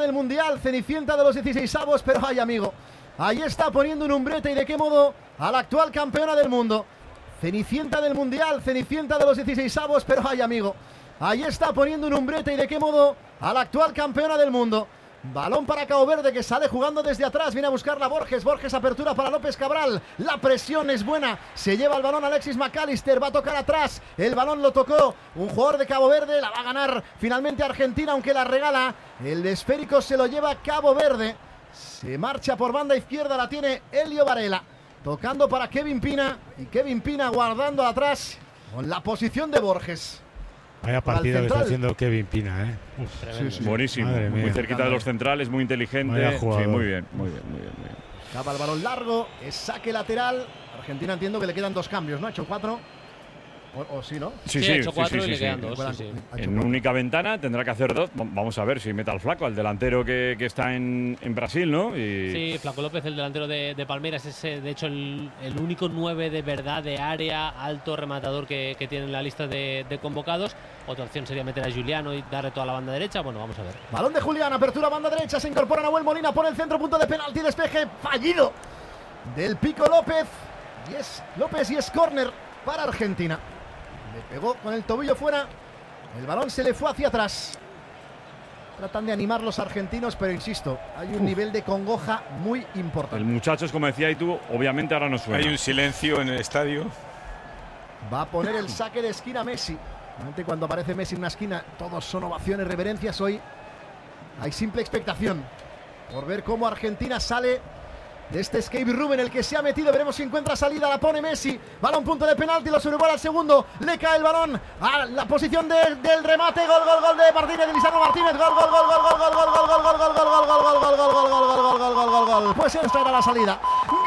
del Mundial, cenicienta de los 16avos, pero ay, amigo, ahí está poniendo un umbrete, y de qué modo, a la actual campeona del mundo. Cenicienta del Mundial, cenicienta de los 16avos, pero ay, amigo, ahí está poniendo un umbrete, y de qué modo, a la actual campeona del mundo. Balón para Cabo Verde, que sale jugando desde atrás. Viene a buscarla Borges. Borges, apertura para López Cabral. La presión es buena. Se lleva el balón Alexis McAllister. Va a tocar atrás. El balón lo tocó un jugador de Cabo Verde. La va a ganar finalmente Argentina, aunque la regala. El esférico se lo lleva Cabo Verde. Se marcha por banda izquierda. La tiene Elio Varela. Tocando para Kevin Pina. Y Kevin Pina guardando atrás con la posición de Borges. Vaya partido que está haciendo Kevin Pina, ¿eh? Sí. Buenísimo, muy cerquita de los centrales, muy inteligente. Sí, muy bien. Acaba el balón largo, es saque lateral. Argentina, entiendo que le quedan 2 cambios, ¿no? Ha hecho 4. ¿O sí, no? Sí, ha hecho 4 y le quedan 2. En única ventana tendrá que hacer 2. Vamos a ver si mete al Flaco, al delantero que está en Brasil, ¿no? Sí, Flaco López, el delantero de Palmeiras, es de hecho el único 9 de verdad de área, alto, rematador que tiene en la lista de convocados. Otra opción sería meter a Juliano y darle toda la banda derecha. Bueno, vamos a ver. Balón de Julián, apertura banda derecha, se incorpora Nahuel Molina, pone el centro, punto de penalti, despeje fallido del Pico López. Y es córner para Argentina. Le pegó con el tobillo fuera. El balón se le fue hacia atrás. Tratan de animar los argentinos, pero insisto, hay un nivel de congoja muy importante. El muchacho, como decía, y tú, obviamente ahora no suena. Hay un silencio en el estadio. Va a poner el saque de esquina Messi. Normalmente cuando aparece Messi en una esquina, todos son ovaciones, reverencias. Hoy hay simple expectación por ver cómo Argentina sale de este escape room en el que se ha metido. Veremos si encuentra salida. La pone Messi. Balón, punto de penalti. Lo sobrevuela al segundo. Le cae el balón a la posición del remate. Gol de Martínez, de Lisandro Martínez. Gol. Pues esta era la salida.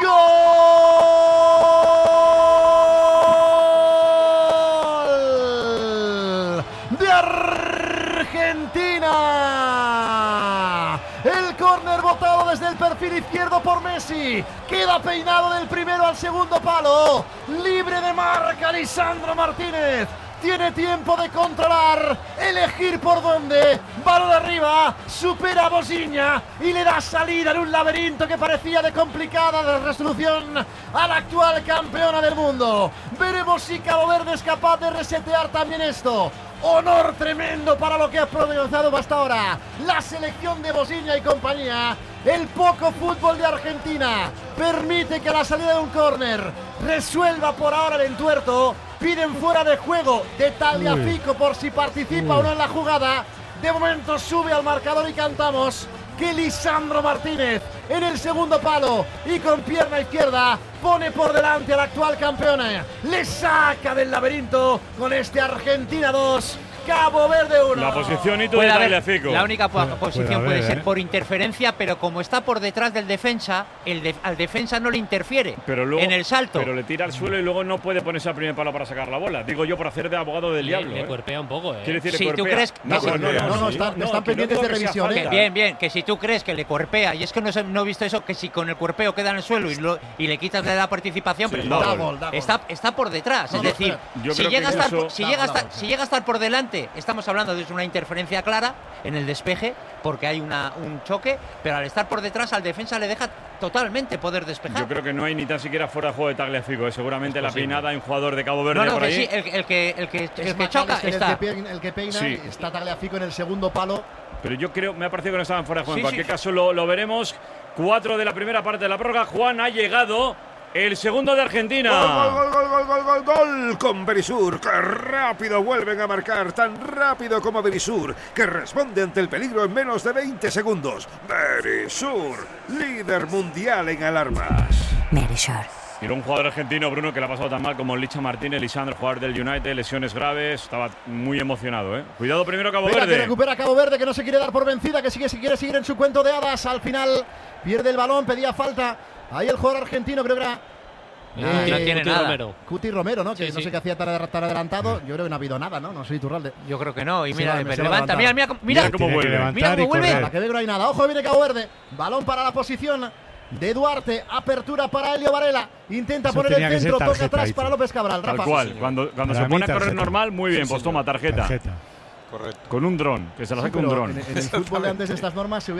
¡Gol! De Argentina. El córner botado desde el perfil izquierdo por Messi. Queda peinado del primero al segundo palo. Libre de marca Lisandro Martínez. Tiene tiempo de controlar, elegir por dónde. Balón de arriba, supera a Bosiña y le da salida en un laberinto que parecía de complicada resolución a la actual campeona del mundo. Veremos si Cabo Verde es capaz de resetear también esto. Honor tremendo para lo que ha protagonizado hasta ahora la selección de Bosiña y compañía. El poco fútbol de Argentina permite que a la salida de un córner resuelva por ahora el entuerto. Piden fuera de juego de Tagliafico por si participa o no en la jugada. De momento sube al marcador y cantamos que Lisandro Martínez en el segundo palo y con pierna izquierda pone por delante a la actual campeona. Le saca del laberinto con este Argentina 2, Cabo Verde 1. La posición y tú de Tagliafico. La única posición puede ser por interferencia, pero como está por detrás del defensa, al defensa no le interfiere en el salto. Pero le tira al suelo y luego no puede ponerse al primer palo para sacar la bola. Digo yo por hacer de abogado del diablo. Le cuerpea un poco, ¿eh? ¿Quiere decir si cuerpea? tú crees no, están pendientes de revisión. Bien, que si tú crees que le cuerpea, y es que no he visto eso, que si con el cuerpeo queda en el suelo y le quitas de la participación, pero está por detrás. Es decir, si llega a estar por delante, estamos hablando de una interferencia clara en el despeje, porque hay un choque, pero al estar por detrás al defensa le deja totalmente poder despejar. Yo creo que no hay ni tan siquiera fuera de juego de Tagliafico, seguramente la peinada hay un jugador de Cabo Verde por ahí. Sí, el que choca está. El que peina, sí. Está Tagliafico en el segundo palo. Pero yo creo, me ha parecido que no estaban fuera de juego. En cualquier caso lo veremos. 4 de la primera parte de la prórroga. Juan, ha llegado el segundo de Argentina. Gol con Berisur. ¡Qué rápido vuelven a marcar! Tan rápido como Berisur, que responde ante el peligro en menos de 20 segundos. Berisur, líder mundial en alarmas. Berisur. Y era un jugador argentino, Bruno, que le ha pasado tan mal como Licha Martínez, Lisandro, jugador del United, lesiones graves. Estaba muy emocionado, ¿eh? Cuidado primero Cabo Verde. Que recupera Cabo Verde, que no se quiere dar por vencida, que quiere seguir en su cuento de hadas. Al final pierde el balón, pedía falta. Ahí el jugador argentino, creo que era no tiene nada. Romero. Cuti Romero, ¿no? Que no sé qué hacía tan adelantado. Yo creo que no ha habido nada, ¿no? No soy Iturralde. Yo creo que no. Y mira, se levanta. Mira cómo vuelve. Mira cómo vuelve. Para que ve que no hay nada. Ojo, viene Cabo Verde. Balón para la posición de Duarte. Apertura para Elio Varela. Intenta poner el centro. Toca atrás para López Cabral. Tal Rafa. cual. Cuando se pone a correr normal, muy bien. Pues toma tarjeta. Correcto. Con un dron. Que se la saque un dron. En el fútbol de antes de estas normas se